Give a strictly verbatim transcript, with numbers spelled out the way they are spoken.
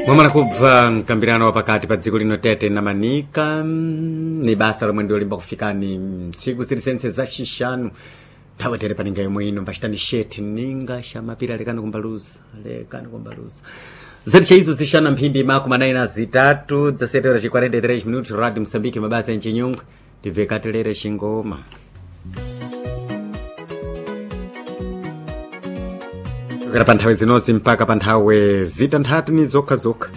mwamana kubva mkambirano wa pakati pa dziko lino Tete na Manika ni basa lomwe ndiolimba kufikani tsiku zilisense za xixanu nthawi tere paninga yomwe ino mbachitani sheti ninga xamapira lekani kumbaluza lekani kumbaluza zericha izo zixana mphindi makumi anayi na zitatu zasetera ci quarenta e três minutos Radio Moçambique mabasa ya Nchinyungwe tivekatelere xingoma kukera pa nthawi zinozi mpaka pa nthawi zitanthatu ni zokha zokha